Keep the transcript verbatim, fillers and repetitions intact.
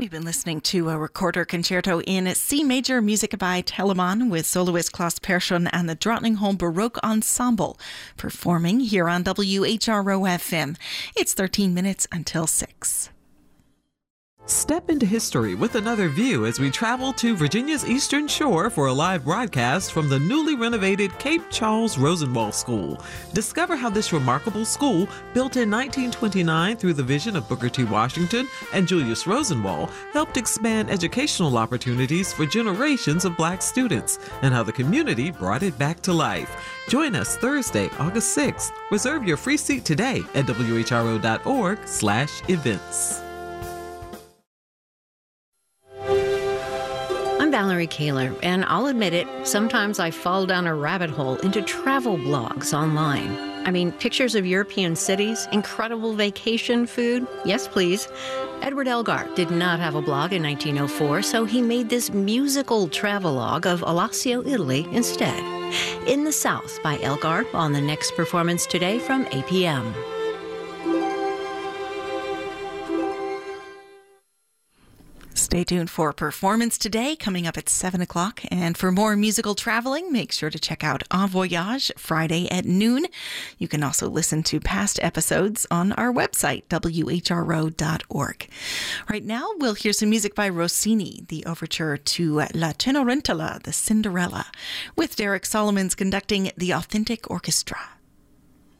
We've been listening to a recorder concerto in C major, music by Telemann, with soloist Klaus Persson and the Drottningholm Baroque Ensemble performing here on W H R O F M. It's thirteen minutes until six. Step into history with another view as we travel to Virginia's Eastern Shore for a live broadcast from the newly renovated Cape Charles Rosenwald School. Discover how this remarkable school, built in nineteen twenty-nine through the vision of Booker T. Washington and Julius Rosenwald, helped expand educational opportunities for generations of Black students, and how the community brought it back to life. Join us Thursday, August sixth. Reserve your free seat today at W H R O dot org slash events. Valerie Kaler, and I'll admit it, sometimes I fall down a rabbit hole into travel blogs online. I mean, pictures of European cities, incredible vacation food. Yes, please. Edward Elgar did not have a blog in nineteen oh four, so he made this musical travelogue of Alassio, Italy instead. In the South by Elgar on the next performance today from eight p.m. Stay tuned for Performance Today, coming up at seven o'clock. And for more musical traveling, make sure to check out En Voyage Friday at noon. You can also listen to past episodes on our website, W H R O dot org. Right now, we'll hear some music by Rossini, the overture to La Cenerentola, the Cinderella, with Derek Solomons conducting the Authentic Orchestra.